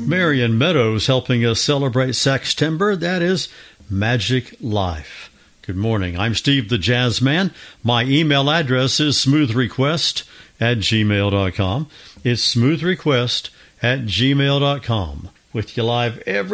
Marion Meadows helping us celebrate Sextember. That is Magic Life. Good morning. I'm Steve the Jazz Man. My email address is smoothrequest@gmail.com. It's smoothrequest@gmail.com. With you live every